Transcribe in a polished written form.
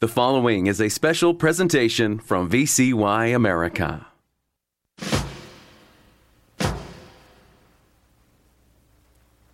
The following is a special presentation from VCY America.